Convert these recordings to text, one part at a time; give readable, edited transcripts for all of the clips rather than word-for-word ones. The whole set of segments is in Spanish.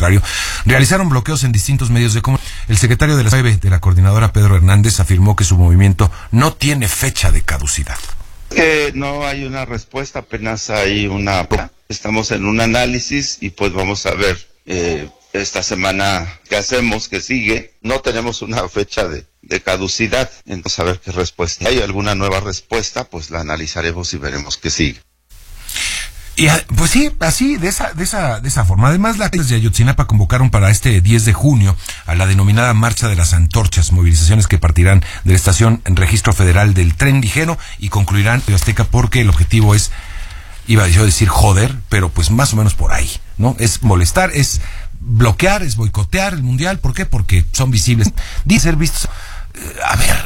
contrario, realizaron bloqueos en distintos medios de comunicación. El secretario de las 9 de la coordinadora, Pedro Hernández, afirmó que su movimiento no tiene fecha de caducidad. No hay una respuesta, apenas hay una... Estamos en un análisis y pues vamos a ver esta semana qué hacemos, qué sigue. No tenemos una fecha de caducidad, entonces a ver qué respuesta. Si hay alguna nueva respuesta, pues la analizaremos y veremos qué sigue. Y pues sí, así, de esa forma. Además, las de Ayotzinapa convocaron para este 10 de junio a la denominada Marcha de las Antorchas, movilizaciones que partirán de la estación en Registro Federal del Tren Ligero y concluirán en Azteca, porque el objetivo es, iba yo a decir joder, pero pues más o menos por ahí, ¿no? Es molestar, es bloquear, es boicotear el Mundial. ¿Por qué? Porque son visibles. Dice ser vistos. A ver,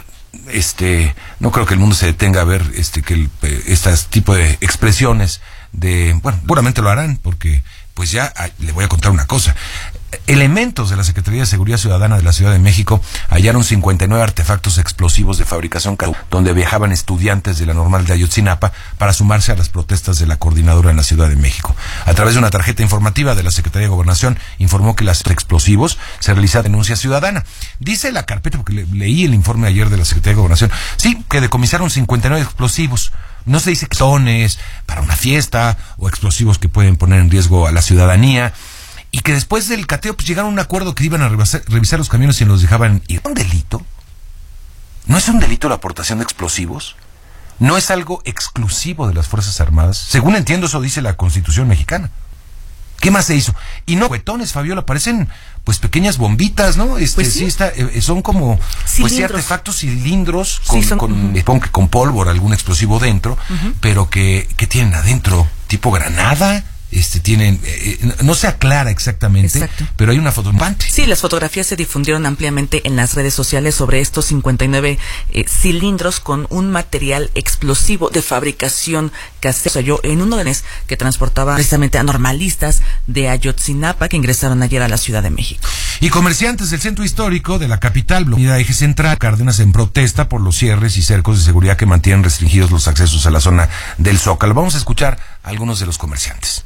no creo que el mundo se detenga a ver que este tipo de expresiones bueno, puramente lo harán, porque pues ya le voy a contar una cosa. Elementos de la Secretaría de Seguridad Ciudadana de la Ciudad de México hallaron 59 artefactos explosivos de fabricación donde viajaban estudiantes de la Normal de Ayotzinapa para sumarse a las protestas de la coordinadora en la Ciudad de México. A través de una tarjeta informativa de la Secretaría de Gobernación informó que los explosivos se realiza denuncia ciudadana. Dice la carpeta, porque leí el informe ayer de la Secretaría de Gobernación, sí, que decomisaron 59 explosivos. No se dice que son para una fiesta o explosivos que pueden poner en riesgo a la ciudadanía, y que después del cateo pues llegaron a un acuerdo que iban a revisar los camiones y los dejaban ir. ¿Es un delito? ¿No es un delito la aportación de explosivos? ¿No es algo exclusivo de las Fuerzas Armadas? Según entiendo, eso dice la Constitución mexicana. ¿Qué más se hizo? Y no huetones, Fabiola, parecen pues pequeñas bombitas, ¿no? Pues sí. Son como pues sí, artefactos cilindros con pólvora, algún explosivo dentro, pero que tienen adentro, tipo granada. Tienen, no se aclara exactamente. Exacto. Pero hay una fotografía. Sí, las fotografías se difundieron ampliamente en las redes sociales sobre estos 59 cilindros con un material explosivo de fabricación casera. O sea, yo en uno de los que transportaba precisamente a normalistas de Ayotzinapa que ingresaron ayer a la Ciudad de México. Y comerciantes del centro histórico de la capital, Avenida Eje Central, Cárdenas, en protesta por los cierres y cercos de seguridad que mantienen restringidos los accesos a la zona del Zócalo. Vamos a escuchar a algunos de los comerciantes.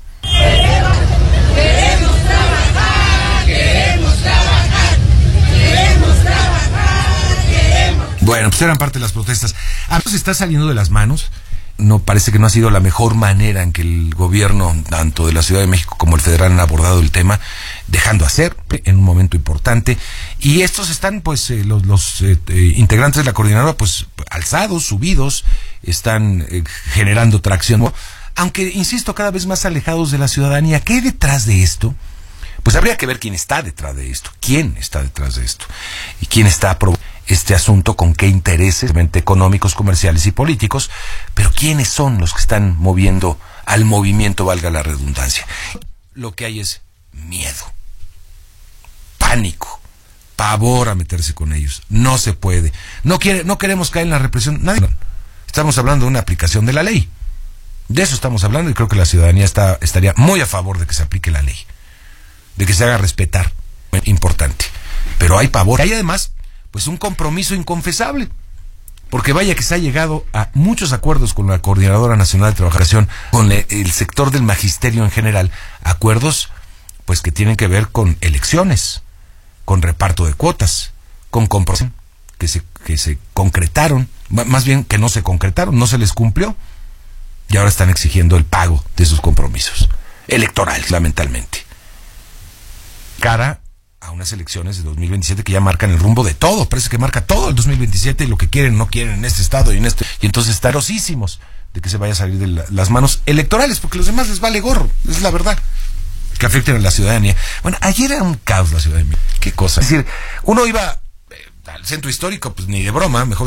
Queremos trabajar, queremos trabajar, queremos trabajar, queremos. Bueno, pues eran parte de las protestas. A veces está saliendo de las manos. No parece que no ha sido la mejor manera en que el gobierno, tanto de la Ciudad de México como el federal, han abordado el tema, dejando hacer en un momento importante. Y estos están, pues, los integrantes de la coordinadora, pues, alzados, subidos, están generando tracción, ¿no? Aunque, insisto, cada vez más alejados de la ciudadanía. ¿Qué hay detrás de esto? Pues habría que ver quién está detrás de esto, quién está detrás de esto, y quién está aprobando este asunto, con qué intereses económicos, comerciales y políticos, pero quiénes son los que están moviendo al movimiento, valga la redundancia. Lo que hay es miedo, pánico, pavor a meterse con ellos. No se puede. No queremos caer en la represión. Nadie. Estamos hablando de una aplicación de la ley. De eso estamos hablando, y creo que la ciudadanía estaría muy a favor de que se aplique la ley, de que se haga respetar. Importante. Pero hay pavor. Hay además, pues, un compromiso inconfesable, porque vaya que se ha llegado a muchos acuerdos con la Coordinadora Nacional de Trabajación, con el sector del magisterio en general, acuerdos pues que tienen que ver con elecciones, con reparto de cuotas, con compromisos que se concretaron, más bien que no se concretaron, no se les cumplió. Y ahora están exigiendo el pago de sus compromisos electorales, lamentablemente. Cara a unas elecciones de 2027 que ya marcan el rumbo de todo. Parece que marca todo el 2027 y lo que quieren, no quieren en este estado y en este. Y entonces están rosísimos de que se vaya a salir de las manos electorales, porque a los demás les vale gorro, es la verdad. Que afecten a la ciudadanía. Bueno, ayer era un caos la Ciudad de México. Qué cosa. Es decir, uno iba al centro histórico, pues ni de broma, mejor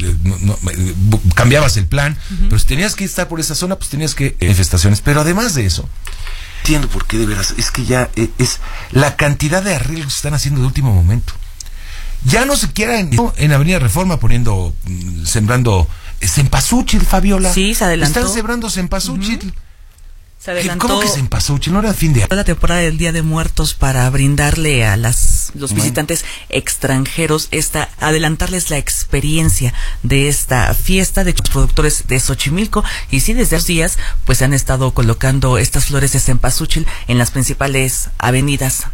cambiabas el plan, pero si tenías que estar por esa zona, pues tenías que manifestaciones. Pero además de eso, entiendo por qué de veras, es que ya es la cantidad de arreglos que se están haciendo de último momento. Ya no se quiera en Avenida Reforma sembrando cempasúchil, Fabiola. Sí, se adelantó. Están sembrando cempasúchil. Se adelantó. ¿Cómo que cempasúchil? No era fin de la temporada del Día de Muertos para brindarle a los visitantes extranjeros adelantarles la experiencia de esta fiesta de los productores de Xochimilco. Y sí, desde hace días pues han estado colocando estas flores de cempasúchil en las principales avenidas